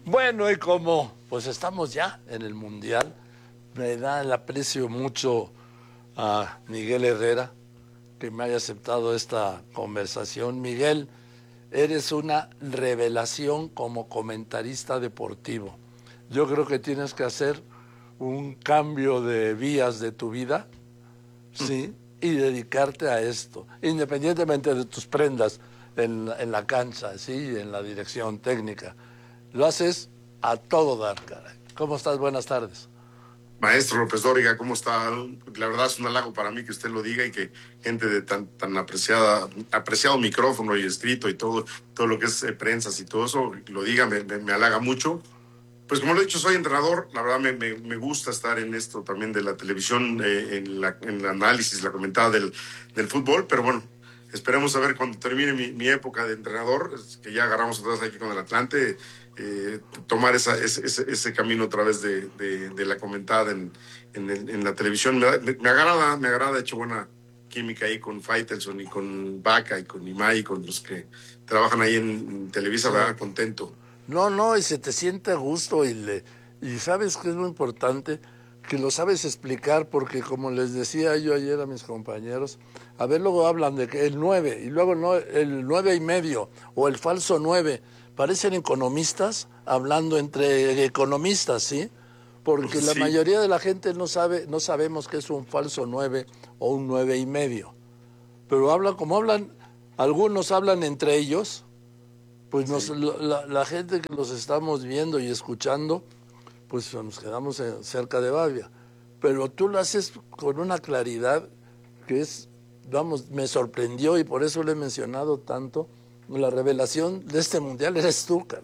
Bueno, y como pues estamos ya en el Mundial, me da el aprecio mucho a Miguel Herrera que me haya aceptado esta conversación. Miguel, eres una revelación como comentarista deportivo. Yo creo que tienes que hacer un cambio de vías de tu vida, ¿sí? Y dedicarte a esto, independientemente de tus prendas en la cancha, ¿sí? En la dirección técnica. Lo haces a todo dar, caray. ¿Cómo estás? Buenas tardes. Maestro López Dóriga, ¿cómo está? La verdad es un halago para mí que usted lo diga y que gente de tan apreciado micrófono y escrito y todo lo que es prensas y todo eso lo diga, me halaga mucho. Pues como lo he dicho, soy entrenador, la verdad me gusta estar en esto también de la televisión, en el análisis, la comentada del fútbol, pero bueno, esperemos a ver cuando termine mi época de entrenador, que ya agarramos atrás aquí con el Atlante, tomar ese camino a través de la comentada en la televisión. Me agrada, he hecho buena química ahí con Faitelson y con Vaca y con Imai y con los que trabajan ahí en Televisa, Sí. ¿verdad? Contento. No, y se te siente a gusto y sabes que es lo importante, que lo sabes explicar, porque como les decía yo ayer a mis compañeros, a ver, luego hablan de que el 9 y luego no, el 9 y medio, o el falso 9 parecen economistas hablando entre economistas, ¿sí? Porque la Sí, mayoría de la gente no sabe, no sabemos qué es un falso 9 o un 9 y medio, pero hablan como hablan, algunos hablan entre ellos, pues sí. la gente que los estamos viendo y escuchando, pues nos quedamos cerca de Bavia. Pero tú lo haces con una claridad que es, vamos, me sorprendió y por eso le he mencionado tanto. La revelación de este mundial eres tú, cara.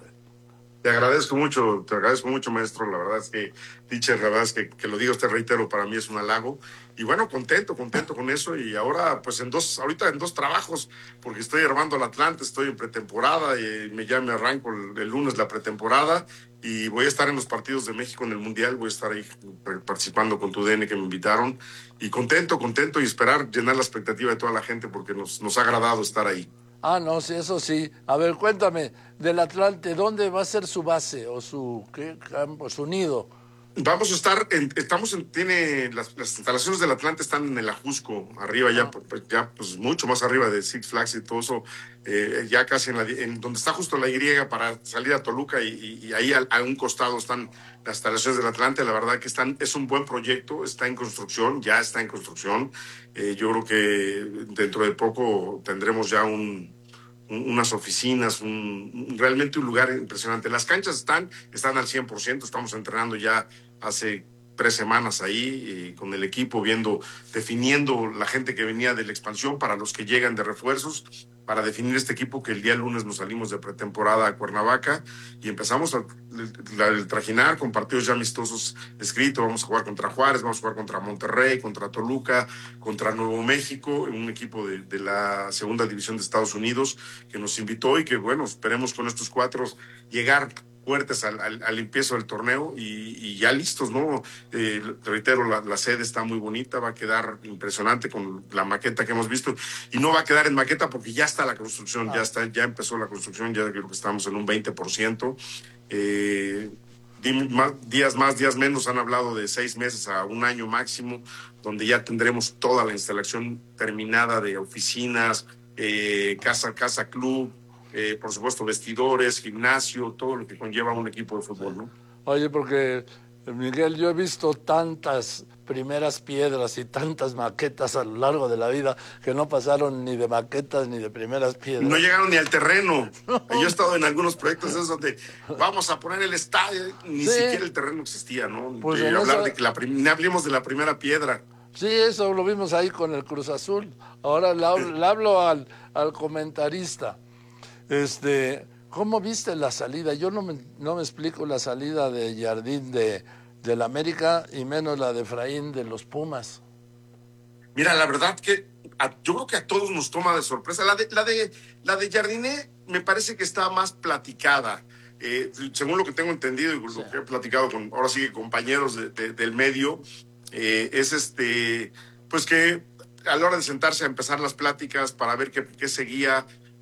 Te agradezco mucho, maestro. La verdad es que, teacher, la verdad es que lo digo, te reitero, para mí es un halago. Y bueno, contento con eso. Y ahora, pues ahorita en dos trabajos, porque estoy armando el Atlante, estoy en pretemporada y ya me arranco el lunes la pretemporada. Y voy a estar en los partidos de México en el Mundial, voy a estar ahí participando con tu DN que me invitaron. Y contento y esperar llenar la expectativa de toda la gente porque nos ha agradado estar ahí. Ah, no, sí, eso sí. A ver, cuéntame, del Atlante, ¿dónde va a ser su base o su qué campo, su nido? Vamos a estar, tiene las instalaciones del Atlante están en el Ajusco, arriba ya, Ah, ya pues mucho más arriba de Six Flags y todo eso, ya casi en donde está justo la Y para salir a Toluca y ahí a un costado están las instalaciones del Atlante. La verdad que es un buen proyecto, está en construcción, ya está en construcción. Yo creo que dentro de poco tendremos ya unas oficinas, realmente un lugar impresionante. Las canchas están al 100%, estamos entrenando ya hace 3 semanas ahí con el equipo, definiendo la gente que venía de la expansión para los que llegan de refuerzos, para definir este equipo que el día lunes nos salimos de pretemporada a Cuernavaca y empezamos el trajinar con partidos ya amistosos escritos. Vamos a jugar contra Juárez, vamos a jugar contra Monterrey, contra Toluca, contra Nuevo México, un equipo de la segunda división de Estados Unidos que nos invitó y que bueno, esperemos con estos cuatro llegar fuertes al empiezo del torneo y ya listos, ¿no? Te reitero, la sede está muy bonita, va a quedar impresionante con la maqueta que hemos visto y no va a quedar en maqueta porque ya está la construcción, ah, ya empezó la construcción, ya creo que estamos en un 20%. Días más, días menos, han hablado de 6 meses a un año máximo, donde ya tendremos toda la instalación terminada de oficinas, casa club, por supuesto vestidores, gimnasio, todo lo que conlleva un equipo de sí. fútbol, ¿no? Oye, porque Miguel, yo he visto tantas primeras piedras y tantas maquetas a lo largo de la vida que no pasaron ni de maquetas ni de primeras No piedras. llegaron ni al terreno. Yo he No, estado en algunos proyectos esos donde vamos a poner el estadio, ni sí, siquiera el terreno existía, ¿no? pues Y en hablar de esa, que ni hablemos de la primera piedra. sí, eso lo vimos ahí con el Cruz Azul. Ahora le hablo al comentarista. ¿Cómo viste la salida? Yo no me explico la salida de Jardín del América y menos la de Efraín de los Pumas. Mira, la verdad que yo creo que a todos nos toma de sorpresa. La de Jardiné me parece que está más platicada. Según lo que tengo entendido y Sí. lo que he platicado con, ahora sí, compañeros del medio, es pues que a la hora de sentarse a empezar las pláticas para ver qué seguía,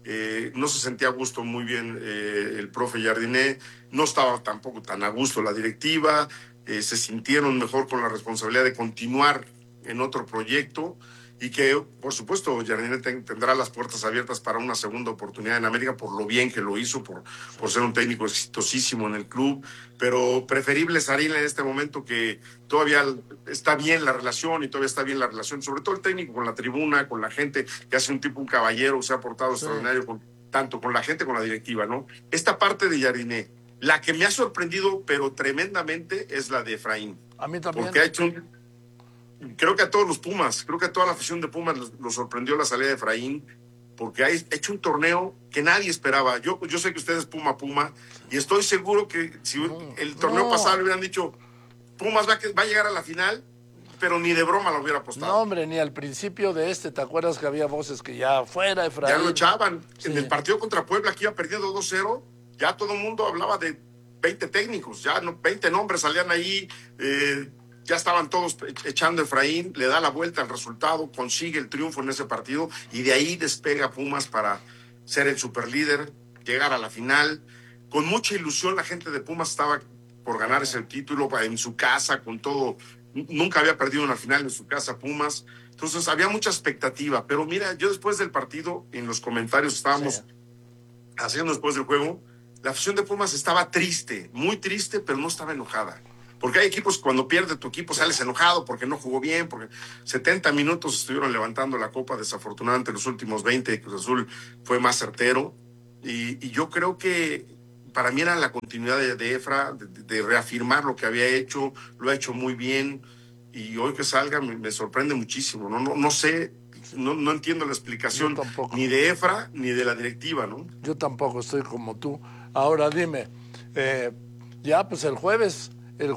no se sentía a gusto muy bien el profe Jardiné, no estaba tampoco tan a gusto la directiva, se sintieron mejor con la responsabilidad de continuar en otro proyecto y que, por supuesto, Jardiné tendrá las puertas abiertas para una segunda oportunidad en América por lo bien que lo hizo, por ser un técnico exitosísimo en el club, pero preferible Sarín en este momento, que todavía está bien la relación y todavía está bien la relación, sobre todo el técnico con la tribuna, con la gente, que hace un caballero, se ha portado extraordinario tanto con la gente como con la directiva, ¿no? Esta parte de Jardiné, la que me ha sorprendido, pero tremendamente, es la de Efraín. A mí también. Porque ha hecho creo que a todos los Pumas, creo que a toda la afición de Pumas lo sorprendió la salida de Efraín, porque ha hecho un torneo que nadie esperaba. Yo sé que usted es Puma, y estoy seguro que si el torneo pasado le hubieran dicho, Pumas va a llegar a la final, pero ni de broma lo hubiera apostado. No, hombre, ni al principio de ¿te acuerdas que había voces que ya fuera Efraín? Ya lo echaban. Sí. En el partido contra Puebla, que iba perdiendo 2-0, ya todo el mundo hablaba de 20 técnicos, ya 20 nombres salían ahí, ya estaban todos echando a Efraín, le da la vuelta al resultado, consigue el triunfo en ese partido y de ahí despega Pumas para ser el superlíder, llegar a la final. Con mucha ilusión la gente de Pumas estaba por ganar ese título en su casa, con todo. Nunca había perdido una final en su casa Pumas. Entonces había mucha expectativa. Pero mira, yo después del partido, en los comentarios estábamos haciendo después del juego, la afición de Pumas estaba triste, muy triste, pero no estaba enojada. Porque hay equipos, cuando pierde tu equipo sales enojado porque no jugó bien, porque 70 minutos estuvieron levantando la copa, desafortunadamente los últimos 20 Cruz Azul fue más certero, y yo creo que para mí era la continuidad de Efra, de reafirmar lo que había hecho, lo ha hecho muy bien, y hoy que salga me sorprende muchísimo, no sé, no entiendo la explicación ni de Efra ni de la directiva, ¿no? Yo tampoco estoy como tú. Ahora dime, ya pues el jueves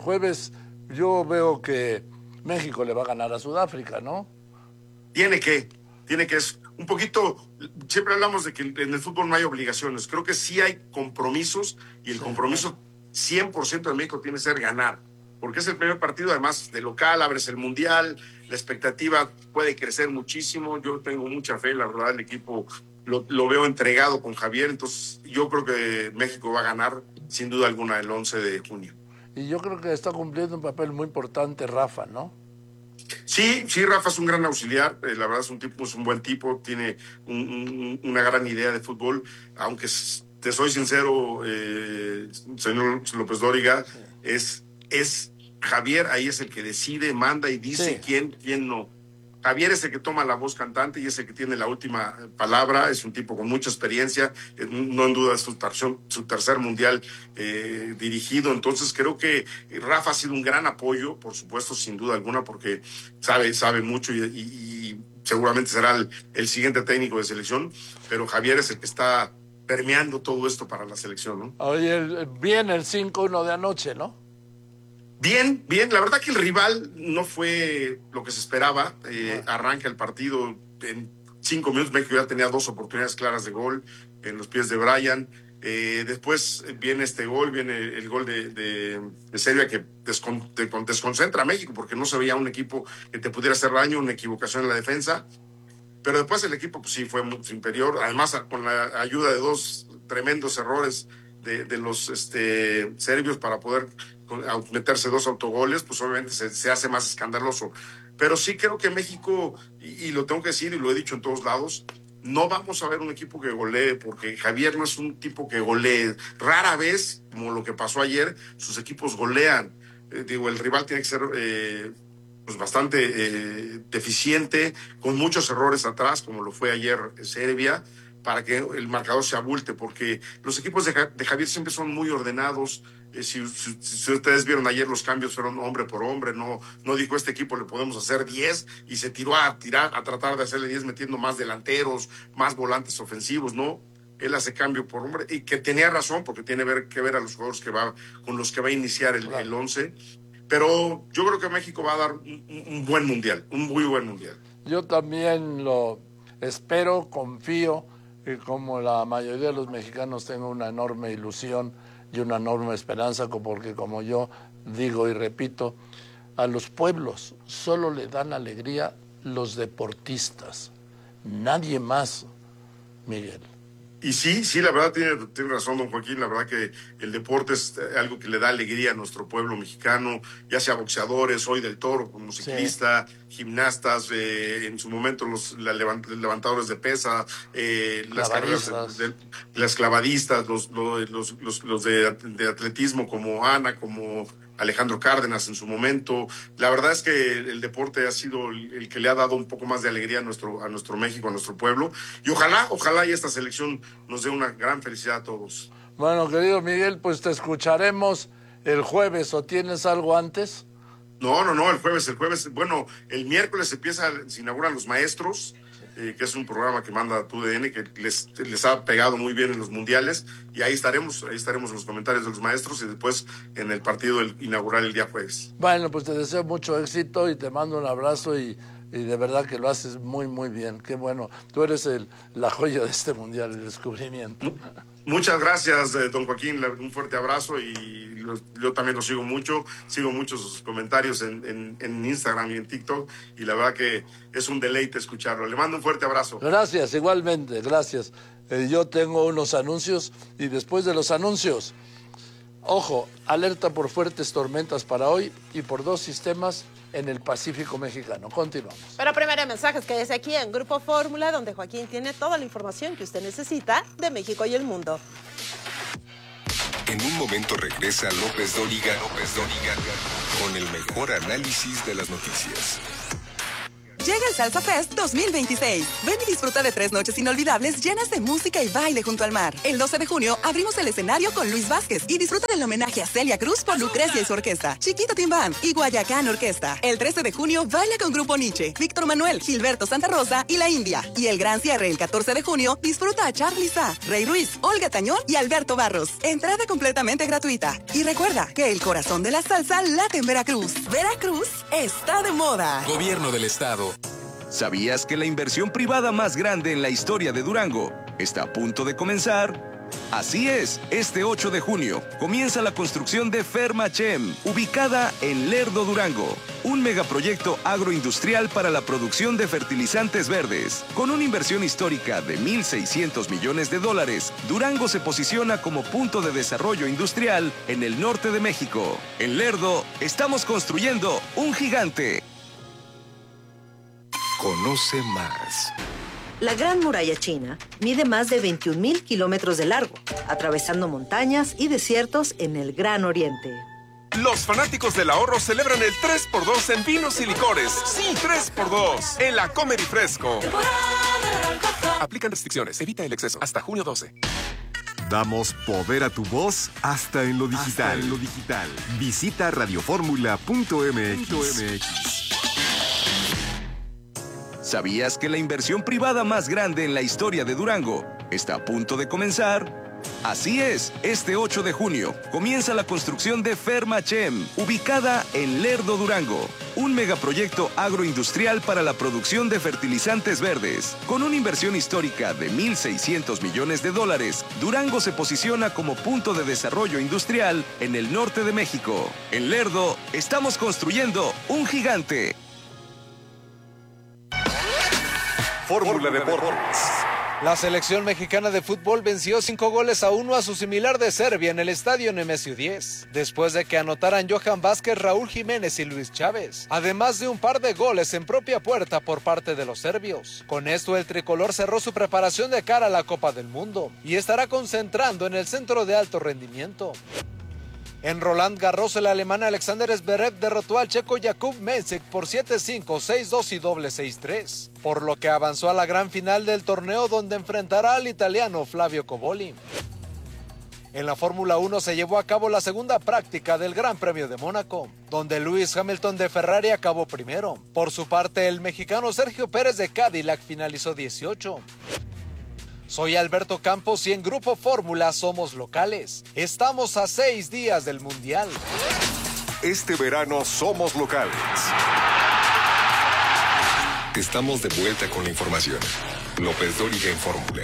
yo veo que México le va a ganar a Sudáfrica, ¿no? Tiene que es un poquito, siempre hablamos de que en el fútbol no hay obligaciones, creo que sí hay compromisos, y el compromiso 100% de México tiene que ser ganar, porque es el primer partido, además de local, abres el Mundial, la expectativa puede crecer muchísimo, yo tengo mucha fe, la verdad el equipo lo veo entregado con Javier, entonces yo creo que México va a ganar sin duda alguna el 11 de junio. Y yo creo que está cumpliendo un papel muy importante Rafa, ¿no? Sí, Rafa es un gran auxiliar, la verdad es un buen tipo, tiene una gran idea de fútbol, aunque te soy sincero, señor López Dóriga, es Javier, ahí es el que decide, manda y dice quién no. Javier es el que toma la voz cantante y es el que tiene la última palabra, es un tipo con mucha experiencia, no en duda es su tercer mundial dirigido, entonces creo que Rafa ha sido un gran apoyo, por supuesto, sin duda alguna, porque sabe mucho y seguramente será el siguiente técnico de selección, pero Javier es el que está permeando todo esto para la selección, ¿no? Oye, bien el 5-1 de anoche, ¿no? Bien, la verdad que el rival no fue lo que se esperaba, arranca el partido, en 5 minutos México ya tenía 2 oportunidades claras de gol en los pies de Brian, después viene el gol de Serbia que desconcentra a México porque no se veía un equipo que te pudiera hacer daño, una equivocación en la defensa, pero después el equipo pues sí fue muy superior, además con la ayuda de 2 tremendos errores de los serbios para poder meterse 2 autogoles, pues obviamente se hace más escandaloso. Pero sí creo que México, y lo tengo que decir y lo he dicho en todos lados, no vamos a ver un equipo que golee, porque Javier no es un tipo que golee. Rara vez, como lo que pasó ayer, sus equipos golean. El rival tiene que ser pues bastante deficiente, con muchos errores atrás, como lo fue ayer Serbia, para que el marcador se abulte, porque los equipos de Javier siempre son muy ordenados. Si ustedes vieron ayer, los cambios fueron hombre por hombre, no dijo este equipo le podemos hacer 10 y se tiró a tratar de hacerle 10 metiendo más delanteros, más volantes ofensivos, ¿no? Él hace cambio por hombre, y que tenía razón, porque tiene que ver a los jugadores con los que va a iniciar el 11, pero yo creo que México va a dar un buen mundial, un muy buen mundial. Yo también lo espero, confío, y como la mayoría de los mexicanos tengo una enorme ilusión y una enorme esperanza, porque como yo digo y repito, a los pueblos solo le dan alegría los deportistas, nadie más, Miguel. Y sí, la verdad tiene razón don Joaquín, la verdad que el deporte es algo que le da alegría a nuestro pueblo mexicano, ya sea boxeadores, hoy del Toro como ciclista, gimnastas, en su momento los levantadores de pesa, las carreras, las clavadistas, los de atletismo como Ana, como Alejandro Cárdenas en su momento. La verdad es que el deporte ha sido el que le ha dado un poco más de alegría a nuestro México, a nuestro pueblo. Y ojalá y esta selección nos dé una gran felicidad a todos. Bueno, querido Miguel, pues te escucharemos el jueves, ¿o tienes algo antes? No, el jueves, bueno, el miércoles se inauguran Los Maestros, que es un programa que manda TUDN, que les ha pegado muy bien en los mundiales, y ahí estaremos en los comentarios de Los Maestros y después en el partido inaugural el día jueves. Bueno, pues te deseo mucho éxito y te mando un abrazo y de verdad que lo haces muy, muy bien. Qué bueno, tú eres la joya de este mundial, el descubrimiento. Muchas gracias, don Joaquín, un fuerte abrazo y yo también lo sigo muchos sus comentarios en Instagram y en TikTok y la verdad que es un deleite escucharlo. Le mando un fuerte abrazo. Gracias, igualmente, gracias. Yo tengo unos anuncios y después de los anuncios, ojo, alerta por fuertes tormentas para hoy y por 2 sistemas en el Pacífico mexicano. Continuamos. Pero primero mensajes, quédese aquí en Grupo Fórmula, donde Joaquín tiene toda la información que usted necesita de México y el mundo. En un momento regresa López Dóriga con el mejor análisis de las noticias. Llega el Salsa Fest 2026. Ven y disfruta de 3 noches inolvidables llenas de música y baile junto al mar. El 12 de junio abrimos el escenario con Luis Vázquez y disfruta del homenaje a Celia Cruz por Lucrecia y su orquesta, Chiquita Tim Band y Guayacán Orquesta. El 13 de junio baila con Grupo Nietzsche, Víctor Manuel, Gilberto Santa Rosa y La India. Y el gran cierre el 14 de junio disfruta a Charly Sa, Rey Ruiz, Olga Tañón y Alberto Barros. Entrada completamente gratuita. Y recuerda que el corazón de la salsa late en Veracruz. Veracruz está de moda. Gobierno del Estado. ¿Sabías que la inversión privada más grande en la historia de Durango está a punto de comenzar? Así es, este 8 de junio comienza la construcción de Fermachem, ubicada en Lerdo, Durango. Un megaproyecto agroindustrial para la producción de fertilizantes verdes. Con una inversión histórica de $1,600 millones, Durango se posiciona como punto de desarrollo industrial en el norte de México. En Lerdo, estamos construyendo un gigante. Conoce más. La Gran Muralla China mide más de 21,000 kilómetros de largo, atravesando montañas y desiertos en el Gran Oriente. Los fanáticos del ahorro celebran el 3x2 en vinos y licores. Sí, 3x2 en la Comer y Fresco. Aplican restricciones. Evita el exceso. Hasta junio 12. Damos poder a tu voz hasta en lo digital. Visita radioformula.mx. ¿Sabías que la inversión privada más grande en la historia de Durango está a punto de comenzar? Así es, este 8 de junio comienza la construcción de Fermachem, ubicada en Lerdo, Durango. Un megaproyecto agroindustrial para la producción de fertilizantes verdes. Con una inversión histórica de $1,600 millones, Durango se posiciona como punto de desarrollo industrial en el norte de México. En Lerdo, estamos construyendo un gigante. Fórmula Deportes. La selección mexicana de fútbol venció 5-1 a su similar de Serbia en el estadio Nemesio 10, después de que anotaran Johan Vázquez, Raúl Jiménez y Luis Chávez, además de un par de goles en propia puerta por parte de los serbios. Con esto el tricolor cerró su preparación de cara a la Copa del Mundo y estará concentrando en el centro de alto rendimiento. En Roland Garros, el alemán Alexander Zverev derrotó al checo Jakub Mensik por 7-5, 6-2 y doble 6-3, por lo que avanzó a la gran final del torneo donde enfrentará al italiano Flavio Cobolli. En la Fórmula 1 se llevó a cabo la segunda práctica del Gran Premio de Mónaco, donde Lewis Hamilton de Ferrari acabó primero. Por su parte, el mexicano Sergio Pérez de Cadillac finalizó 18. Soy Alberto Campos y en Grupo Fórmula somos locales. Estamos a 6 días del Mundial. Este verano somos locales. Estamos de vuelta con la información. López Dóriga en Fórmula.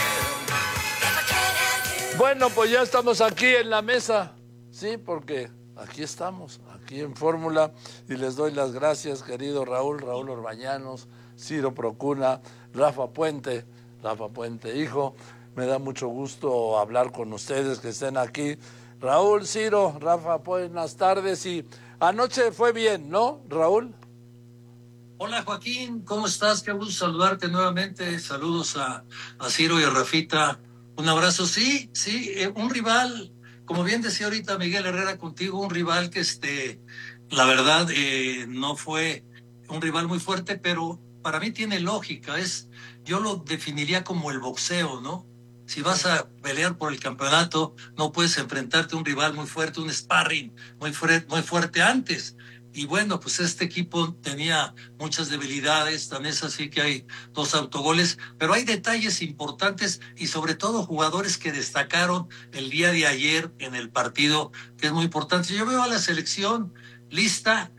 Bueno, pues ya estamos aquí en la mesa, sí, porque aquí estamos, aquí en Fórmula, y les doy las gracias, querido Raúl Orbañanos, Ciro Procuna, Rafa Puente, hijo. Me da mucho gusto hablar con ustedes, que estén aquí. Raúl, Ciro, Rafa, buenas tardes. Y anoche fue bien, ¿no, Raúl? Hola, Joaquín, ¿cómo estás? Qué gusto saludarte nuevamente. Saludos a Ciro y a Rafita. Un abrazo. Sí, un rival, como bien decía ahorita Miguel Herrera contigo, un rival que la verdad no fue un rival muy fuerte, pero para mí tiene lógica. Yo lo definiría como el boxeo, ¿no? Si vas a pelear por el campeonato, no puedes enfrentarte a un rival muy fuerte, un sparring muy fuerte antes. Y bueno, pues este equipo tenía muchas debilidades, tan es así que hay 2 autogoles, pero hay detalles importantes y sobre todo jugadores que destacaron el día de ayer en el partido, que es muy importante. Yo veo a la selección lista,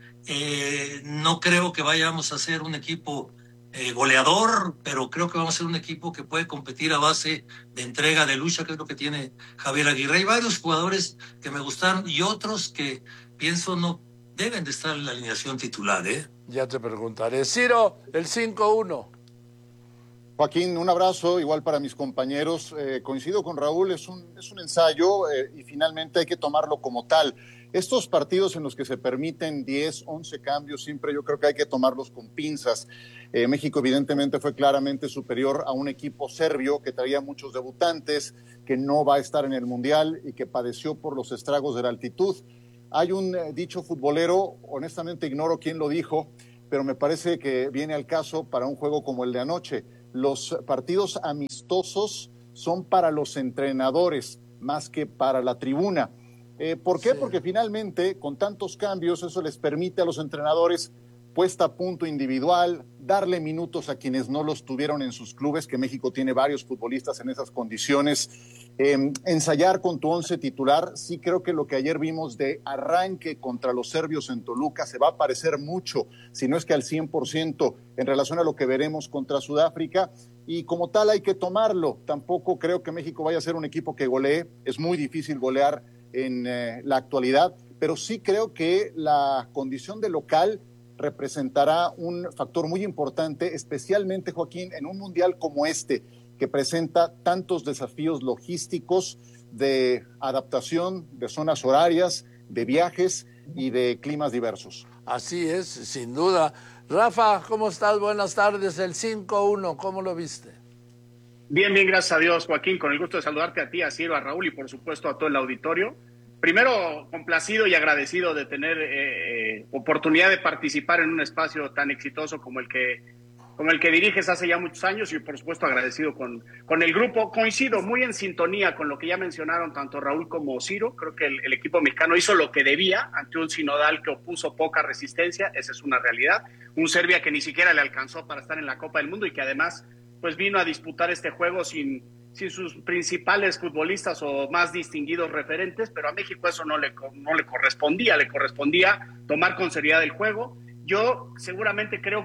no creo que vayamos a ser un equipo goleador, pero creo que vamos a ser un equipo que puede competir a base de entrega, de lucha, que es lo que tiene Javier Aguirre. Hay varios jugadores que me gustaron y otros que pienso no deben de estar en la alineación titular, Ya te preguntaré. Ciro, el 5-1. Joaquín, un abrazo, igual para mis compañeros. Coincido con Raúl, es un ensayo y finalmente hay que tomarlo como tal. Estos partidos en los que se permiten 10, 11 cambios, siempre yo creo que hay que tomarlos con pinzas. México evidentemente fue claramente superior a un equipo serbio que traía muchos debutantes, que no va a estar en el Mundial y que padeció por los estragos de la altitud. Hay un dicho futbolero, honestamente ignoro quién lo dijo, pero me parece que viene al caso para un juego como el de anoche. Los partidos amistosos son para los entrenadores más que para la tribuna. ¿Por qué? Sí. Porque finalmente, con tantos cambios, eso les permite a los entrenadores puesta a punto individual, darle minutos a quienes no los tuvieron en sus clubes, que México tiene varios futbolistas en esas condiciones, ensayar con tu 11 titular. Sí creo que lo que ayer vimos de arranque contra los serbios en Toluca se va a parecer mucho, si no es que al 100% en relación a lo que veremos contra Sudáfrica, y como tal hay que tomarlo. Tampoco creo que México vaya a ser un equipo que golee, es muy difícil golear en la actualidad, pero sí creo que la condición de local representará un factor muy importante, especialmente, Joaquín, en un mundial como este, que presenta tantos desafíos logísticos de adaptación, de zonas horarias, de viajes y de climas diversos. Así es, sin duda. Rafa, ¿cómo estás? Buenas tardes. El 5-1, ¿cómo lo viste? Bien, gracias a Dios, Joaquín. Con el gusto de saludarte a ti, a Ciro, a Raúl y por supuesto a todo el auditorio. Primero, complacido y agradecido de tener oportunidad de participar en un espacio tan exitoso como el que diriges hace ya muchos años y por supuesto agradecido con el grupo. Coincido muy en sintonía con lo que ya mencionaron tanto Raúl como Ciro. Creo que el equipo mexicano hizo lo que debía ante un Sinodal que opuso poca resistencia. Esa es una realidad. Un Serbia que ni siquiera le alcanzó para estar en la Copa del Mundo y que además pues vino a disputar este juego sin sus principales futbolistas o más distinguidos referentes, pero a México eso no le correspondía, le correspondía tomar con seriedad el juego. Yo seguramente creo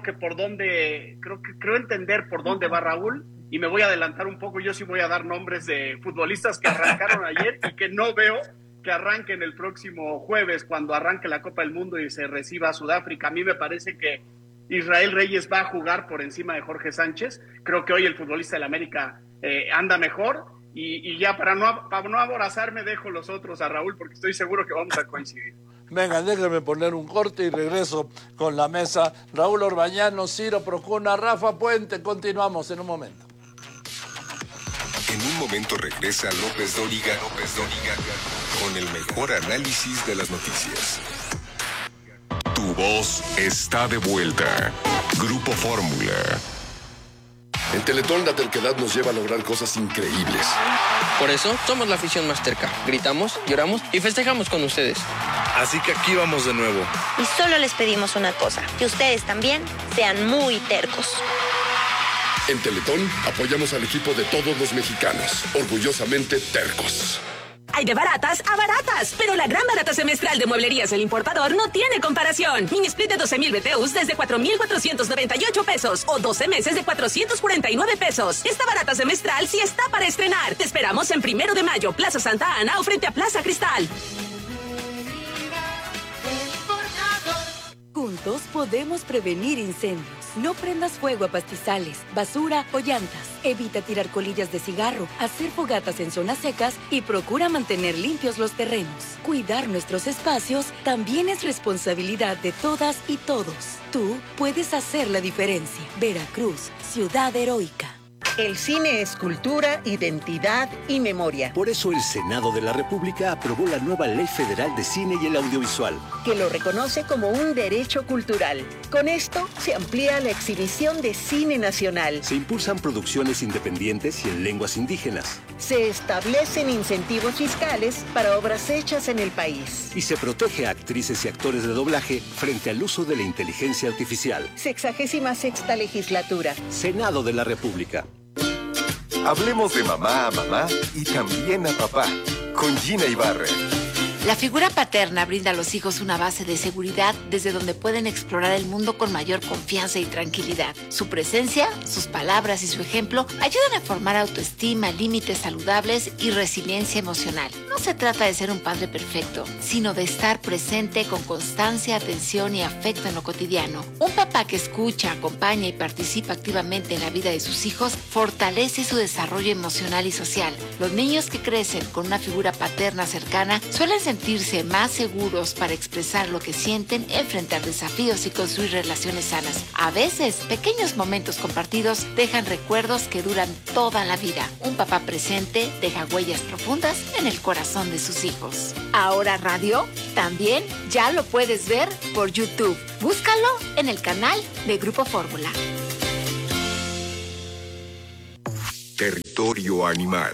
entender por dónde va Raúl, y me voy a adelantar un poco. Yo sí voy a dar nombres de futbolistas que arrancaron ayer y que no veo que arranquen el próximo jueves cuando arranque la Copa del Mundo y se reciba a Sudáfrica. A mí me parece que Israel Reyes va a jugar por encima de Jorge Sánchez. Creo que hoy el futbolista del América anda mejor y ya para no aborazarme dejo los otros a Raúl porque estoy seguro que vamos a coincidir. Venga, déjame poner un corte y regreso con la mesa. Raúl Orbañanos, Ciro Procuna, Rafa Puente. Continuamos en un momento. En un momento regresa López Dóriga con el mejor análisis de las noticias. Tu voz está de vuelta. Grupo Fórmula. En Teletón la terquedad nos lleva a lograr cosas increíbles. Por eso somos la afición más terca. Gritamos, lloramos y festejamos con ustedes. Así que aquí vamos de nuevo. Y solo les pedimos una cosa, que ustedes también sean muy tercos. En Teletón apoyamos al equipo de todos los mexicanos, orgullosamente tercos. Hay de baratas a baratas, pero la gran barata semestral de Mueblerías El Importador no tiene comparación. Mini split de 12,000 BTUs desde 4,498 pesos o 12 meses de 449 pesos. Esta barata semestral sí está para estrenar. Te esperamos en 1 de mayo, Plaza Santa Ana o frente a Plaza Cristal. Juntos podemos prevenir incendios. No prendas fuego a pastizales, basura o llantas. Evita tirar colillas de cigarro, hacer fogatas en zonas secas y procura mantener limpios los terrenos. Cuidar nuestros espacios también es responsabilidad de todas y todos. Tú puedes hacer la diferencia. Veracruz, ciudad heroica. El cine es cultura, identidad y memoria. Por eso el Senado de la República aprobó la nueva Ley Federal de Cine y el Audiovisual, que lo reconoce como un derecho cultural. Con esto se amplía la exhibición de cine nacional. Se impulsan producciones independientes y en lenguas indígenas. Se establecen incentivos fiscales para obras hechas en el país. Y se protege a actrices y actores de doblaje frente al uso de la inteligencia artificial. 66ª legislatura. Senado de la República. Hablemos de mamá a mamá y también a papá, con Gina Ibarra. La figura paterna brinda a los hijos una base de seguridad desde donde pueden explorar el mundo con mayor confianza y tranquilidad. Su presencia, sus palabras y su ejemplo ayudan a formar autoestima, límites saludables y resiliencia emocional. No se trata de ser un padre perfecto, sino de estar presente con constancia, atención y afecto en lo cotidiano. Un papá que escucha, acompaña y participa activamente en la vida de sus hijos fortalece su desarrollo emocional y social. Los niños que crecen con una figura paterna cercana suelen sentirse más seguros para expresar lo que sienten, enfrentar desafíos y construir relaciones sanas. A veces, pequeños momentos compartidos dejan recuerdos que duran toda la vida. Un papá presente deja huellas profundas en el corazón de sus hijos. Ahora Radio también ya lo puedes ver por YouTube. Búscalo en el canal de Grupo Fórmula. Territorio animal.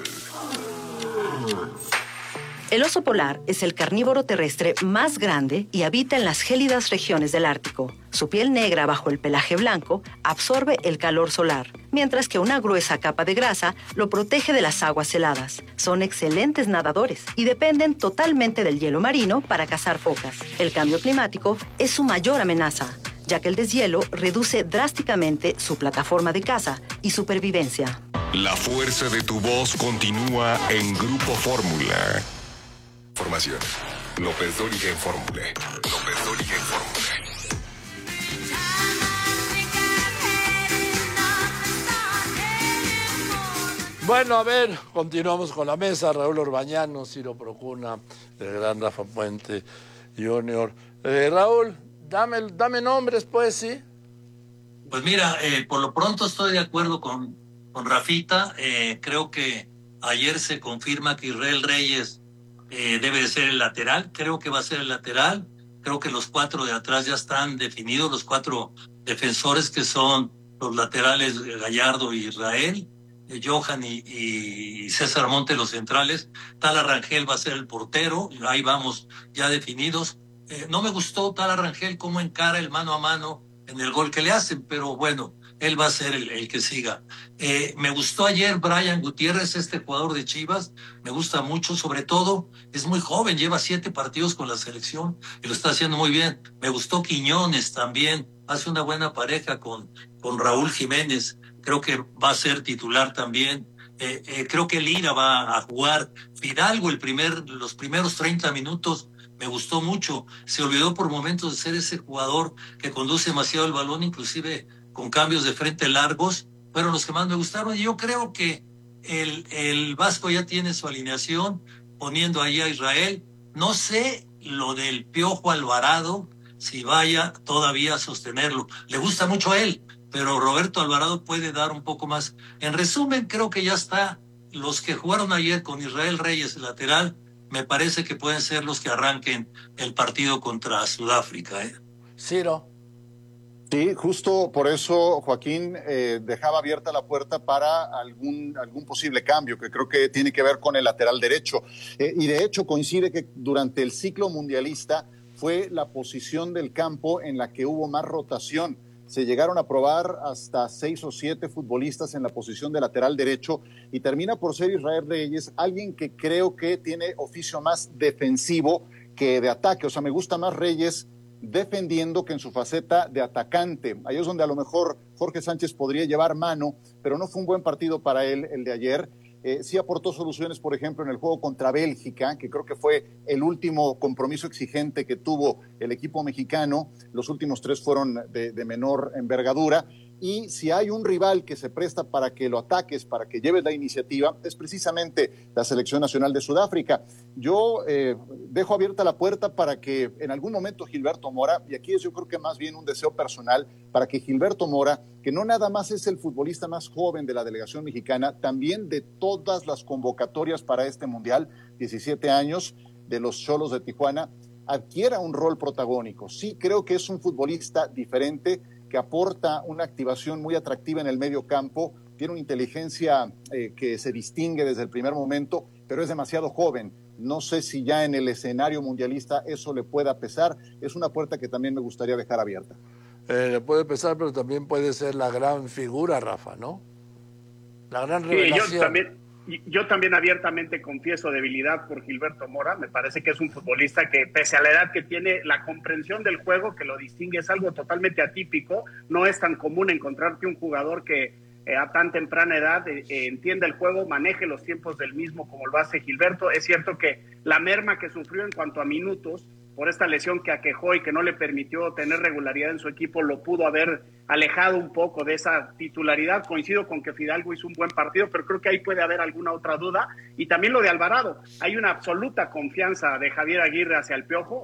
El oso polar es el carnívoro terrestre más grande y habita en las gélidas regiones del Ártico. Su piel negra bajo el pelaje blanco absorbe el calor solar, mientras que una gruesa capa de grasa lo protege de las aguas heladas. Son excelentes nadadores y dependen totalmente del hielo marino para cazar focas. El cambio climático es su mayor amenaza, ya que el deshielo reduce drásticamente su plataforma de caza y supervivencia. La fuerza de tu voz continúa en Grupo Fórmula. Formación. López Dóriga en Fórmula. López Dóriga en Fórmula. Bueno, a ver, continuamos con la mesa. Raúl Orbañano, Ciro Procuna, el gran Rafa Puente Jr. Raúl, dame nombres, pues, ¿sí? Pues mira, por lo pronto estoy de acuerdo con Rafita. Creo que ayer se confirma que Israel Reyes debe de ser el lateral. Creo que va a ser el lateral. Creo que los 4 de atrás ya están definidos, los 4 defensores que son los laterales Gallardo y Israel, Johan y César Monte los centrales. Tala Rangel va a ser el portero. Ahí vamos ya definidos. No me gustó Tala Rangel cómo encara el mano a mano en el gol que le hacen, pero bueno, él va a ser el que siga. Me gustó ayer Brian Gutiérrez, este jugador de Chivas, me gusta mucho, sobre todo, es muy joven, lleva 7 partidos con la selección y lo está haciendo muy bien. Me gustó Quiñones también, hace una buena pareja con Raúl Jiménez, creo que va a ser titular también. Creo que Lira va a jugar. Fidalgo los primeros 30 minutos me gustó mucho, se olvidó por momentos de ser ese jugador que conduce demasiado el balón, inclusive con cambios de frente largos, fueron los que más me gustaron. Y yo creo que el Vasco ya tiene su alineación, poniendo ahí a Israel. No sé lo del Piojo Alvarado, si vaya todavía a sostenerlo. Le gusta mucho a él, pero Roberto Alvarado puede dar un poco más. En resumen, creo que ya está. Los que jugaron ayer con Israel Reyes, el lateral, me parece que pueden ser los que arranquen el partido contra Sudáfrica. Ciro. Sí, justo por eso Joaquín dejaba abierta la puerta para algún posible cambio, que creo que tiene que ver con el lateral derecho. Y de hecho coincide que durante el ciclo mundialista fue la posición del campo en la que hubo más rotación. Se llegaron a probar hasta 6 o 7 futbolistas en la posición de lateral derecho y termina por ser Israel Reyes, alguien que creo que tiene oficio más defensivo que de ataque. O sea, me gusta más Reyes defendiendo que en su faceta de atacante. Ahí es donde a lo mejor Jorge Sánchez podría llevar mano, pero no fue un buen partido para él el de ayer. Sí aportó soluciones, por ejemplo, en el juego contra Bélgica, que creo que fue el último compromiso exigente que tuvo el equipo mexicano. Los últimos 3 fueron de menor envergadura. Y si hay un rival que se presta para que lo ataques, para que lleves la iniciativa, es precisamente la Selección Nacional de Sudáfrica. Yo dejo abierta la puerta para que en algún momento Gilberto Mora, y aquí es yo creo que más bien un deseo personal, para que Gilberto Mora, que no nada más es el futbolista más joven de la delegación mexicana, también de todas las convocatorias para este Mundial, 17 años, de los Xolos de Tijuana, adquiera un rol protagónico. Sí creo que es un futbolista diferente, que aporta una activación muy atractiva en el medio campo, tiene una inteligencia que se distingue desde el primer momento, pero es demasiado joven. No sé si ya en el escenario mundialista eso le pueda pesar. Es una puerta que también me gustaría dejar abierta. Le puede pesar, pero también puede ser la gran figura, Rafa, ¿no? La gran revelación. Yo también abiertamente confieso debilidad por Gilberto Mora. Me parece que es un futbolista que, pese a la edad que tiene, la comprensión del juego que lo distingue es algo totalmente atípico. No es tan común encontrarte un jugador que a tan temprana edad entienda el juego, maneje los tiempos del mismo como lo hace Gilberto. Es cierto que la merma que sufrió en cuanto a minutos por esta lesión que aquejó y que no le permitió tener regularidad en su equipo, lo pudo haber alejado un poco de esa titularidad. Coincido con que Fidalgo hizo un buen partido, pero creo que ahí puede haber alguna otra duda. Y también lo de Alvarado. Hay una absoluta confianza de Javier Aguirre hacia el Piojo.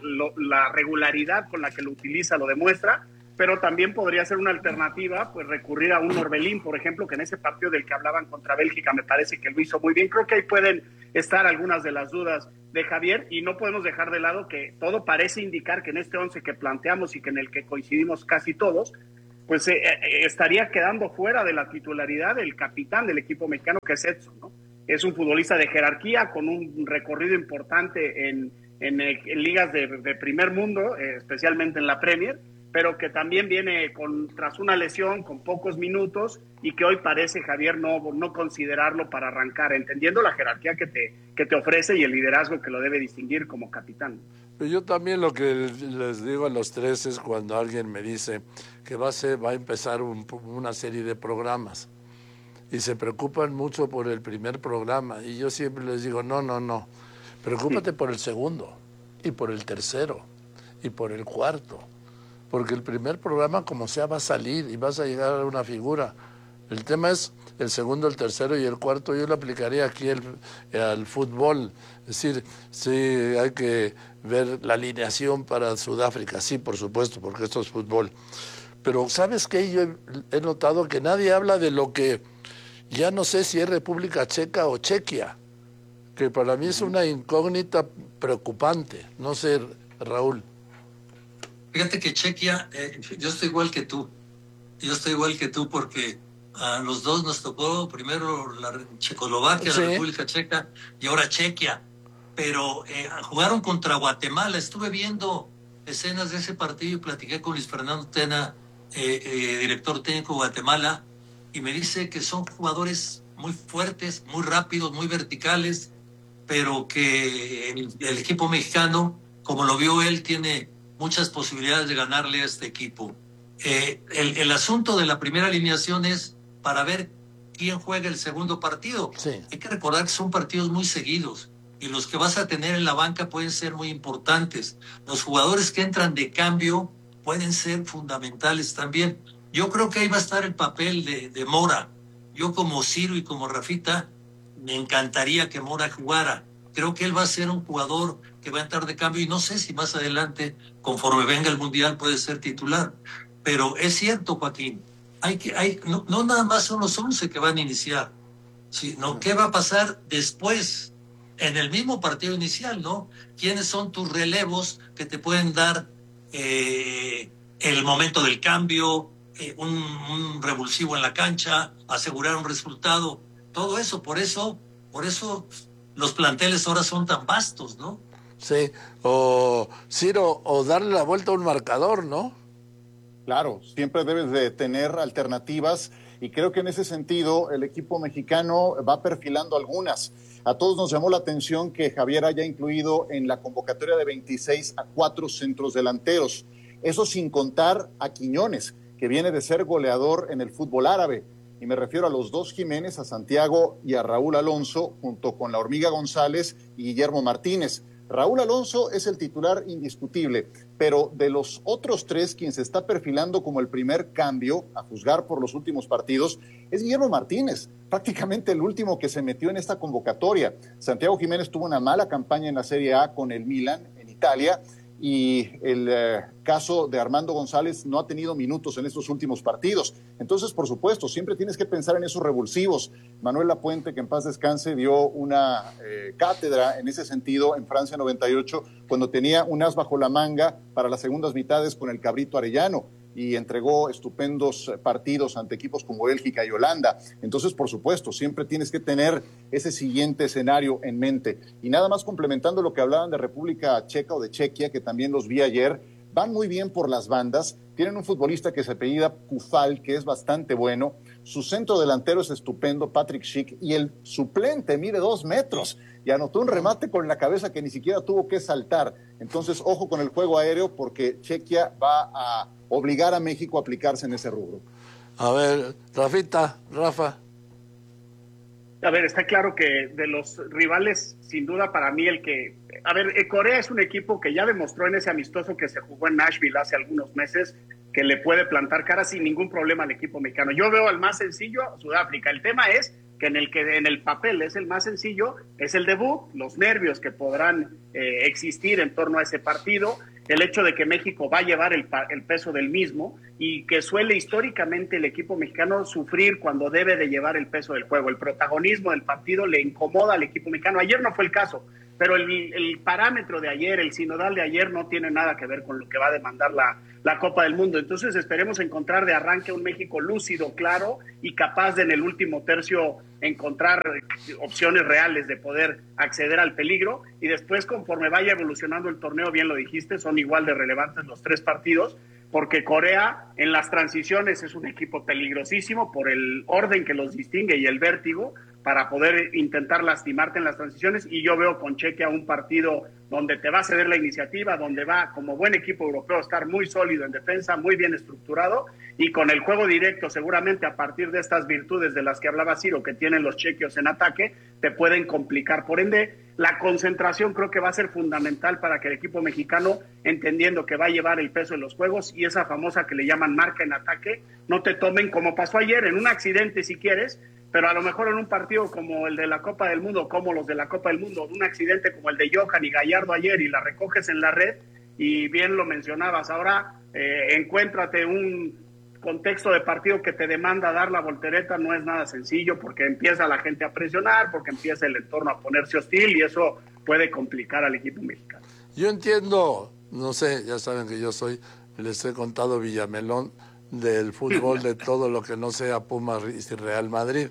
La regularidad con la que lo utiliza lo demuestra, pero también podría ser una alternativa, pues recurrir a un Orbelín, por ejemplo, que en ese partido del que hablaban contra Bélgica me parece que lo hizo muy bien. Creo que ahí pueden estar algunas de las dudas de Javier, y no podemos dejar de lado que todo parece indicar que en este 11 que planteamos y que en el que coincidimos casi todos, pues estaría quedando fuera de la titularidad el capitán del equipo mexicano, que es Edson, ¿no? Es un futbolista de jerarquía con un recorrido importante en ligas de primer mundo, especialmente en la Premier, pero que también viene tras una lesión, con pocos minutos, y que hoy parece, Javier, no considerarlo para arrancar, entendiendo la jerarquía que te ofrece y el liderazgo que lo debe distinguir como capitán. Pero yo también lo que les digo a los 3 es cuando alguien me dice que va a empezar una serie de programas y se preocupan mucho por el primer programa, y yo siempre les digo, no, preocúpate por el segundo, y por el tercero, y por el cuarto. Porque el primer programa, como sea, va a salir y vas a llegar a una figura. El tema es el segundo, el tercero y el cuarto. Yo lo aplicaría aquí al fútbol. Es decir, sí, hay que ver la alineación para Sudáfrica. Sí, por supuesto, porque esto es fútbol. Pero ¿sabes qué? Yo he notado que nadie habla de lo que ya no sé si es República Checa o Chequia, que para mí es una incógnita preocupante. No sé, Raúl. Fíjate que Chequia, yo estoy igual que tú. Porque a los dos nos tocó primero la Checoslovaquia, sí, la República Checa, y ahora Chequia. Pero jugaron contra Guatemala. Estuve viendo escenas de ese partido y platiqué con Luis Fernando Tena, director técnico de Guatemala, y me dice que son jugadores muy fuertes, muy rápidos, muy verticales, pero que el equipo mexicano, como lo vio él, tiene muchas posibilidades de ganarle a este equipo. El asunto de la primera alineación es para ver quién juega el segundo partido. Sí. Hay que recordar que son partidos muy seguidos y los que vas a tener en la banca pueden ser muy importantes. Los jugadores que entran de cambio pueden ser fundamentales también. Yo creo que ahí va a estar el papel de Mora. Yo, como Ciro y como Rafita, me encantaría que Mora jugara. Creo que él va a ser un jugador que va a entrar de cambio, y no sé si más adelante, conforme venga el Mundial, puede ser titular. Pero es cierto, Joaquín, no nada más son los 11 que van a iniciar, sino qué va a pasar después, en el mismo partido inicial, ¿no? ¿Quiénes son tus relevos que te pueden dar el momento del cambio, un revulsivo en la cancha, asegurar un resultado? Todo eso, por eso los planteles ahora son tan vastos, ¿no? Sí, o Ciro, o darle la vuelta a un marcador, ¿no? Claro, siempre debes de tener alternativas, y creo que en ese sentido el equipo mexicano va perfilando algunas. A todos nos llamó la atención que Javier haya incluido en la convocatoria de 26 a 4 centros delanteros. Eso sin contar a Quiñones, que viene de ser goleador en el fútbol árabe. y me refiero a los dos Jiménez, a Santiago y a Raúl Alonso, junto con la Hormiga González y Guillermo Martínez. Raúl Alonso es el titular indiscutible, pero de los otros tres, quien se está perfilando como el primer cambio, a juzgar por los últimos partidos, es Guillermo Martínez, prácticamente el último que se metió en esta convocatoria. Santiago Jiménez tuvo una mala campaña en la Serie A con el Milan en Italia, y el caso de Armando González no ha tenido minutos en estos últimos partidos. Entonces, por supuesto, siempre tienes que pensar en esos revulsivos. Manuel Lapuente, que en paz descanse, dio una cátedra en ese sentido en Francia 98, cuando tenía un as bajo la manga para las segundas mitades con el Cabrito Arellano, y entregó estupendos partidos ante equipos como Bélgica y Holanda. Entonces, por supuesto, siempre tienes que tener ese siguiente escenario en mente. Y nada más complementando lo que hablaban de República Checa o de Chequia, que también los vi ayer, van muy bien por las bandas, tienen un futbolista que se apellida Kufal, que es bastante bueno, su centro delantero es estupendo, Patrick Schick, y el suplente mide 2 metros, y anotó un remate con la cabeza que ni siquiera tuvo que saltar. Entonces, ojo con el juego aéreo, porque Chequia va a obligar a México a aplicarse en ese rubro. A ver, Rafa. A ver, está claro que de los rivales, sin duda para mí Corea es un equipo que ya demostró en ese amistoso que se jugó en Nashville hace algunos meses que le puede plantar cara sin ningún problema al equipo mexicano. Yo veo al más sencillo, Sudáfrica. El tema es que en el papel es el más sencillo, es el debut, los nervios que podrán existir en torno a ese partido, el hecho de que México va a llevar el peso del mismo y que suele históricamente el equipo mexicano sufrir cuando debe de llevar el peso del juego. El protagonismo del partido le incomoda al equipo mexicano. Ayer no fue el caso, pero el parámetro de ayer, el sinodal de ayer no tiene nada que ver con lo que va a demandar la Copa del Mundo. Entonces esperemos encontrar de arranque un México lúcido, claro y capaz de en el último tercio encontrar opciones reales de poder acceder al peligro, y después conforme vaya evolucionando el torneo, bien lo dijiste, son igual de relevantes los 3 partidos, porque Corea en las transiciones es un equipo peligrosísimo por el orden que los distingue y el vértigo para poder intentar lastimarte en las transiciones, y yo veo con Chequia un partido donde te va a ceder la iniciativa, donde va como buen equipo europeo a estar muy sólido en defensa, muy bien estructurado, y con el juego directo seguramente a partir de estas virtudes de las que hablaba Ciro que tienen los chequios en ataque, te pueden complicar. Por ende, la concentración creo que va a ser fundamental para que el equipo mexicano, entendiendo que va a llevar el peso en los juegos y esa famosa que le llaman marca en ataque, no te tomen como pasó ayer, en un accidente si quieres, pero a lo mejor en un partido como el de la Copa del Mundo, como los de la Copa del Mundo, un accidente como el de Johan y Gallardo ayer y la recoges en la red, y bien lo mencionabas, ahora encuéntrate un contexto de partido que te demanda dar la voltereta, no es nada sencillo porque empieza la gente a presionar, porque empieza el entorno a ponerse hostil y eso puede complicar al equipo mexicano. Yo entiendo, no sé, ya saben que yo les he contado Villamelón del fútbol, de todo lo que no sea Pumas y Real Madrid,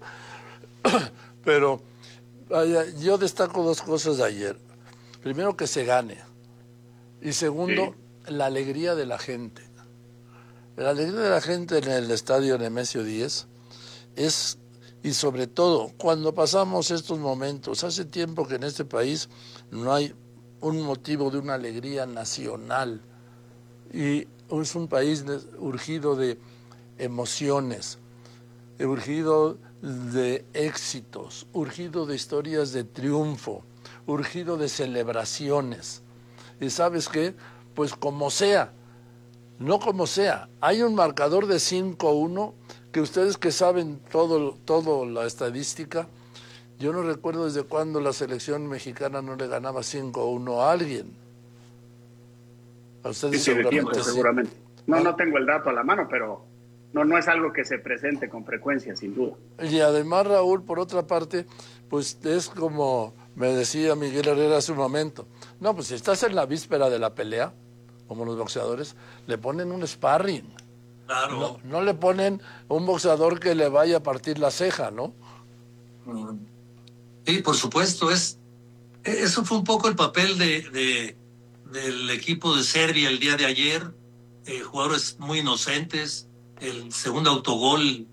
pero vaya, yo destaco 2 cosas de ayer. Primero, que se gane, y segundo, la alegría de la gente. La alegría de la gente en el estadio Nemesio 10 es, y sobre todo, cuando pasamos estos momentos, hace tiempo que en este país no hay un motivo de una alegría nacional, y es un país urgido de emociones, urgido de éxitos, urgido de historias de triunfo, urgido de celebraciones. ¿Y sabes qué? Pues como sea, no como sea, hay un marcador de 5-1 que ustedes que saben todo la estadística, yo no recuerdo desde cuándo la selección mexicana no le ganaba 5-1 a alguien. A ustedes seguramente. No tengo el dato a la mano, pero no es algo que se presente con frecuencia, sin duda. Y además, Raúl, por otra parte, pues es como me decía Miguel Herrera hace un momento. No, pues si estás en la víspera de la pelea, como los boxeadores, le ponen un sparring. Claro. No le ponen un boxeador que le vaya a partir la ceja, ¿no? Sí, por supuesto. Eso fue un poco el papel del equipo de Serbia el día de ayer. Jugadores muy inocentes. El segundo autogol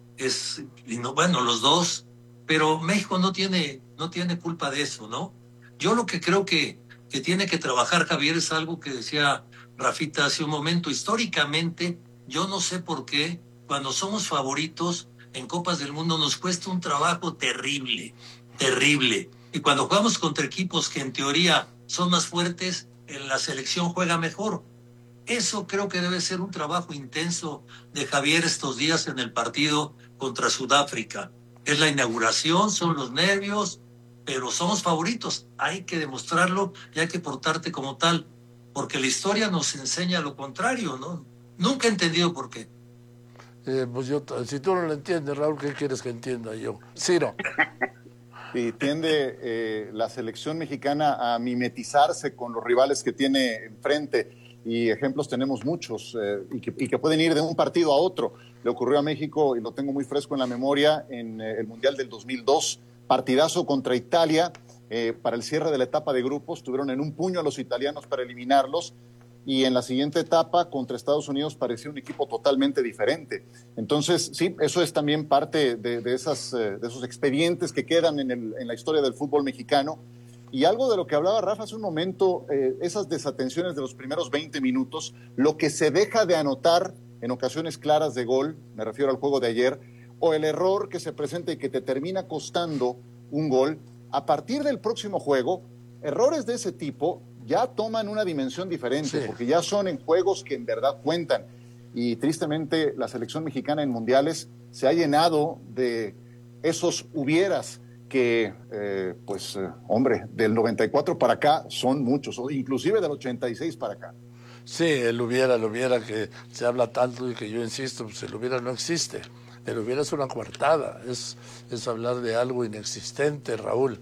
los 2, pero México no tiene culpa de eso, ¿no? Yo lo que creo que tiene que trabajar Javier es algo que decía Rafita hace un momento. Históricamente, yo no sé por qué, cuando somos favoritos, en Copas del Mundo nos cuesta un trabajo terrible, terrible. Y cuando jugamos contra equipos que en teoría son más fuertes, en la selección juega mejor. Eso creo que debe ser un trabajo intenso de Javier estos días en el partido contra Sudáfrica. Es la inauguración, son los nervios, pero somos favoritos. Hay que demostrarlo y hay que portarte como tal, porque la historia nos enseña lo contrario, ¿no? Nunca he entendido por qué. Pues yo, si tú no lo entiendes, Raúl, ¿qué quieres que entienda yo? Ciro. Y tiende la selección mexicana a mimetizarse con los rivales que tiene enfrente. Y ejemplos tenemos muchos y que pueden ir de un partido a otro. Le ocurrió a México, y lo tengo muy fresco en la memoria, en el Mundial del 2002, partidazo contra Italia, para el cierre de la etapa de grupos, tuvieron en un puño a los italianos para eliminarlos, y en la siguiente etapa contra Estados Unidos parecía un equipo totalmente diferente. Entonces, sí, eso es también parte de esos expedientes que quedan en la historia del fútbol mexicano. Y algo de lo que hablaba Rafa hace un momento, esas desatenciones de los primeros 20 minutos, lo que se deja de anotar en ocasiones claras de gol, me refiero al juego de ayer, o el error que se presenta y que te termina costando un gol, a partir del próximo juego, errores de ese tipo ya toman una dimensión diferente, sí, porque ya son en juegos que en verdad cuentan. Y tristemente la selección mexicana en mundiales se ha llenado de esos hubieras que, hombre, del 94 para acá son muchos, o inclusive del 86 para acá. Sí, el hubiera que se habla tanto y que yo insisto, pues el hubiera no existe. El hubiera es una coartada, es hablar de algo inexistente, Raúl.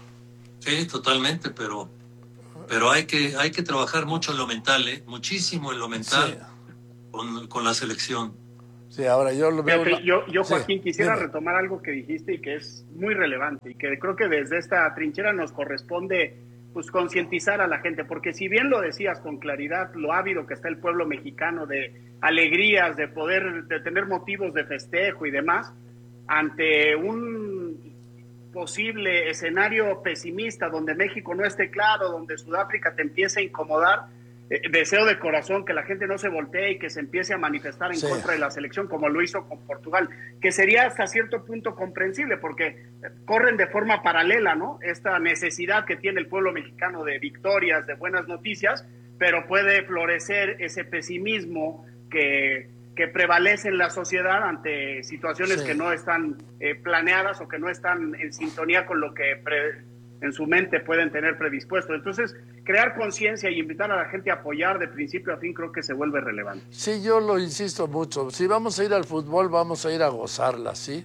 Sí, totalmente, pero hay que trabajar mucho en lo mental, muchísimo en lo mental, sí, con la selección. Sí, ahora yo lo veo... Yo Joaquín, sí, quisiera dime. retomar algo que dijiste y que es muy relevante y que creo que desde esta trinchera nos corresponde pues concientizar a la gente, porque si bien lo decías con claridad, lo ávido que está el pueblo mexicano de alegrías, de tener motivos de festejo y demás, ante un posible escenario pesimista donde México no esté claro, donde Sudáfrica te empiece a incomodar, deseo de corazón que la gente no se voltee y que se empiece a manifestar en contra de la selección como lo hizo con Portugal, que sería hasta cierto punto comprensible porque corren de forma paralela, ¿no? Esta necesidad que tiene el pueblo mexicano de victorias, de buenas noticias, pero puede florecer ese pesimismo que prevalece en la sociedad ante situaciones que no están planeadas o que no están en sintonía con lo que en su mente pueden tener predispuesto. Entonces, crear conciencia y invitar a la gente a apoyar de principio a fin creo que se vuelve relevante. Sí, yo lo insisto mucho. Si vamos a ir al fútbol, vamos a ir a gozarla, ¿sí?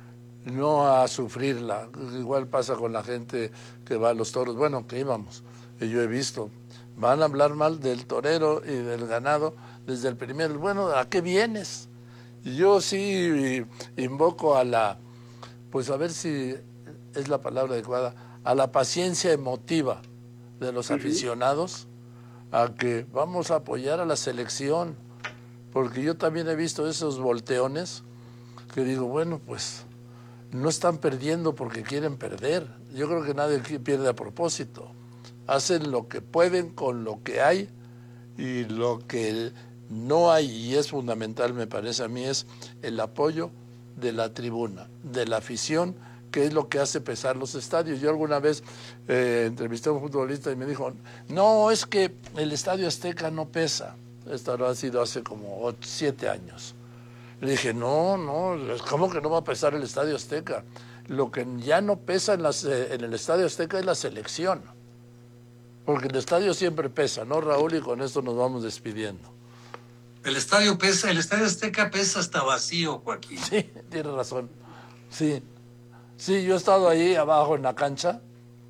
No a sufrirla. Igual pasa con la gente que va a los toros. Bueno, que íbamos, que yo he visto. Van a hablar mal del torero y del ganado desde el primer. Bueno, ¿a qué vienes? Yo sí invoco pues a ver si es la palabra adecuada, a la paciencia emotiva de los aficionados, a que vamos a apoyar a la selección, porque yo también he visto esos volteones que digo, bueno, pues no están perdiendo porque quieren perder. Yo creo que nadie pierde a propósito. Hacen lo que pueden con lo que hay, y lo que no hay, y es fundamental, me parece a mí, es el apoyo de la tribuna, de la afición, que es lo que hace pesar los estadios. Yo alguna vez entrevisté a un futbolista y me dijo, no, es que el Estadio Azteca no pesa. Esto ha sido hace como 7 años. Le dije, no, ¿cómo que no va a pesar el Estadio Azteca? Lo que ya no pesa en el Estadio Azteca es la selección. Porque el estadio siempre pesa, ¿no, Raúl? Y con esto nos vamos despidiendo. El estadio Azteca pesa hasta vacío, Joaquín. Sí, tienes razón. Sí, yo he estado ahí abajo en la cancha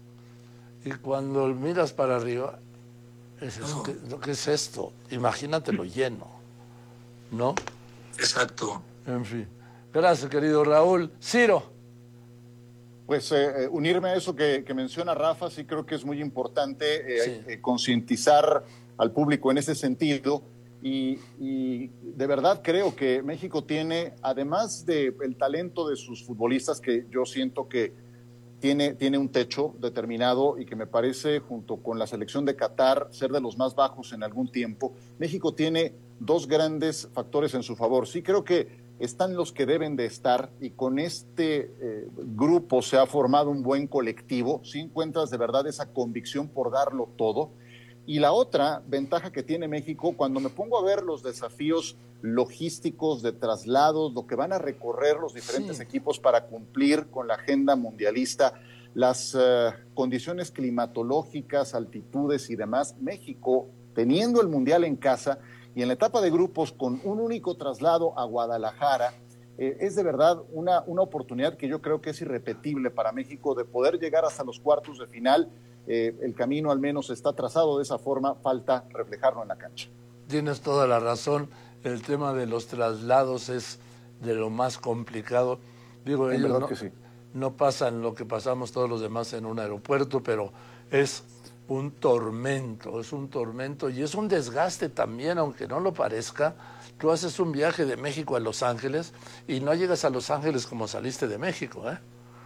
y cuando miras para arriba, dices, ¿qué es esto? Imagínatelo lleno, ¿no? Exacto. En fin. Gracias, querido Raúl. Ciro. Pues unirme a eso que menciona Rafa, sí creo que es muy importante concientizar al público en ese sentido. Y de verdad creo que México tiene, además del talento de sus futbolistas, que yo siento que tiene un techo determinado y que me parece, junto con la selección de Qatar, ser de los más bajos en algún tiempo, México tiene 2 grandes factores en su favor. Sí creo que están los que deben de estar y con este grupo se ha formado un buen colectivo, si encuentras de verdad esa convicción por darlo todo. Y la otra ventaja que tiene México, cuando me pongo a ver los desafíos logísticos de traslados, lo que van a recorrer los diferentes equipos para cumplir con la agenda mundialista, las condiciones climatológicas, altitudes y demás, México, teniendo el Mundial en casa y en la etapa de grupos con un único traslado a Guadalajara, es de verdad una oportunidad que yo creo que es irrepetible para México de poder llegar hasta los cuartos de final. El camino al menos está trazado de esa forma, falta reflejarlo en la cancha. Tienes toda la razón, el tema de los traslados es de lo más complicado. Digo, ellos no pasan lo que pasamos todos los demás en un aeropuerto, pero es un tormento y es un desgaste también, aunque no lo parezca. Tú haces un viaje de México a Los Ángeles y no llegas a Los Ángeles como saliste de México, ¿eh?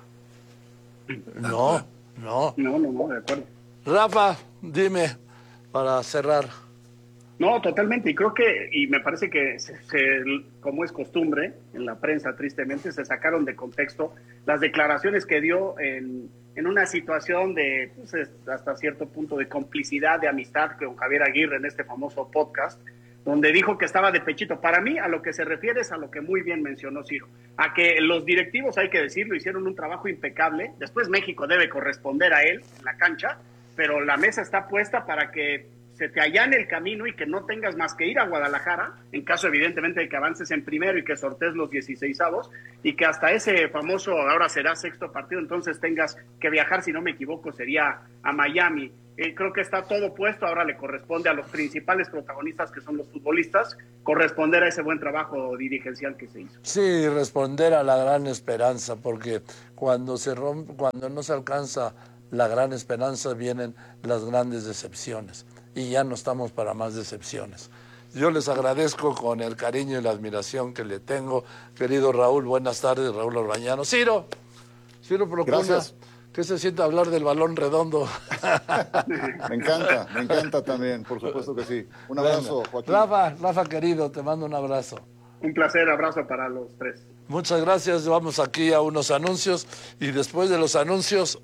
No, de acuerdo. Rafa, dime, para cerrar. No, totalmente, y creo que, y me parece que como es costumbre en la prensa, tristemente, se sacaron de contexto las declaraciones que dio en una situación de, pues, hasta cierto punto de complicidad, de amistad con Javier Aguirre en este famoso podcast, donde dijo que estaba de pechito. Para mí, a lo que se refiere es a lo que muy bien mencionó Ciro, a que los directivos, hay que decirlo, hicieron un trabajo impecable. Después México debe corresponder a él en la cancha, pero la mesa está puesta para que se te allane el camino y que no tengas más que ir a Guadalajara, en caso evidentemente de que avances en primero y que sortees los 16avos, y que hasta ese famoso, ahora será sexto partido, entonces tengas que viajar, si no me equivoco, sería a Miami. Creo que está todo puesto, ahora le corresponde a los principales protagonistas, que son los futbolistas, corresponder a ese buen trabajo dirigencial que se hizo. Sí, responder a la gran esperanza, porque cuando no se alcanza la gran esperanza, vienen las grandes decepciones, y ya no estamos para más decepciones. Yo les agradezco con el cariño y procura. Que le tengo, querido Raúl. Buenas tardes, Raúl Orbañano. Ciro procura. Gracias. ¿Qué se siente hablar del balón redondo? Me encanta también, por supuesto que sí. Un abrazo, Joaquín. Rafa querido, te mando un abrazo. Un placer, abrazo para los tres. Muchas gracias, vamos aquí a unos anuncios y después de los anuncios,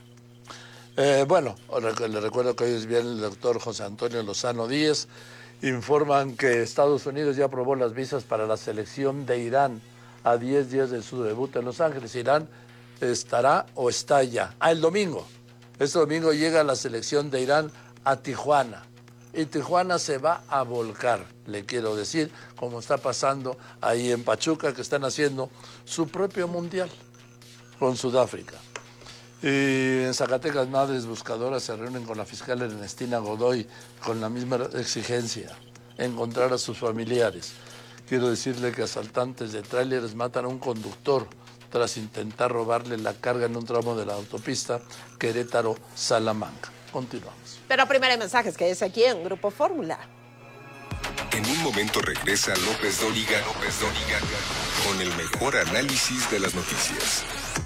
le recuerdo que hoy es bien el doctor José Antonio Lozano Díez. Informan que Estados Unidos ya aprobó las visas para la selección de Irán a 10 días de su debut en Los Ángeles. Irán estará o está ya. El domingo. Este domingo llega la selección de Irán a Tijuana. Y Tijuana se va a volcar, le quiero decir, como está pasando ahí en Pachuca, que están haciendo su propio mundial con Sudáfrica. Y en Zacatecas, madres buscadoras se reúnen con la fiscal Ernestina Godoy con la misma exigencia, encontrar a sus familiares. Quiero decirle que asaltantes de tráileres matan a un conductor tras intentar robarle la carga en un tramo de la autopista Querétaro-Salamanca. Continuamos. Pero primero hay mensajes que es aquí en Grupo Fórmula. En un momento regresa López Dóriga con el mejor análisis de las noticias.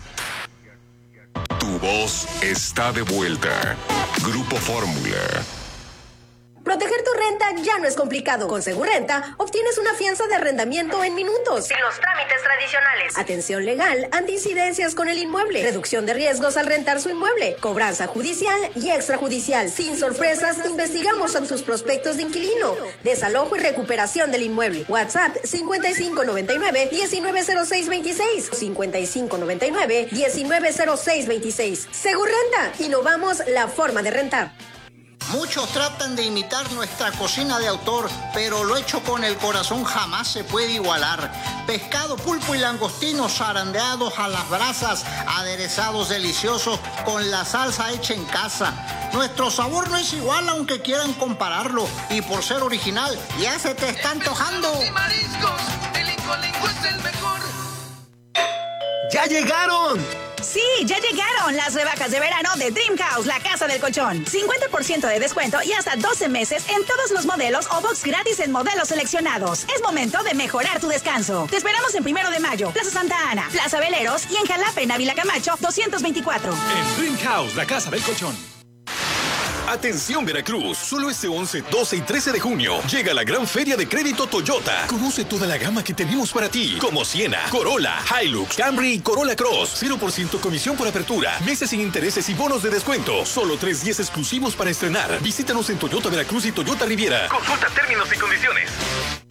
Tu voz está de vuelta. Grupo Fórmula. Proteger tu renta ya no es complicado. Con Segurrenta obtienes una fianza de arrendamiento en minutos, sin los trámites tradicionales. Atención legal ante incidencias con el inmueble. Reducción de riesgos al rentar su inmueble. Cobranza judicial y extrajudicial. Sin sorpresas, investigamos sus prospectos de inquilino. Desalojo y recuperación del inmueble. WhatsApp 5599-190626. 5599-190626. Segurrenta. Innovamos la forma de rentar. Muchos tratan de imitar nuestra cocina de autor, pero lo hecho con el corazón jamás se puede igualar. Pescado, pulpo y langostinos zarandeados a las brasas, aderezados deliciosos con la salsa hecha en casa. Nuestro sabor no es igual aunque quieran compararlo, y por ser original ya se te está antojando. Y mariscos, el Incolinco es el mejor. ¡Ya llegaron! Sí, ya llegaron las rebajas de verano de Dream House, la casa del colchón. 50% de descuento y hasta 12 meses en todos los modelos o box gratis en modelos seleccionados. Es momento de mejorar tu descanso. Te esperamos en 1 de mayo, Plaza Santa Ana, Plaza Veleros y en Jalapa, en Ávila Camacho, 224. En Dream House, la casa del colchón. Atención Veracruz, solo este 11, 12 y 13 de junio llega la gran feria de crédito Toyota. Conoce toda la gama que tenemos para ti, como Siena, Corolla, Hilux, Camry y Corolla Cross. 0% comisión por apertura, meses sin intereses y bonos de descuento. Solo 3 días exclusivos para estrenar. Visítanos en Toyota Veracruz y Toyota Riviera. Consulta términos y condiciones.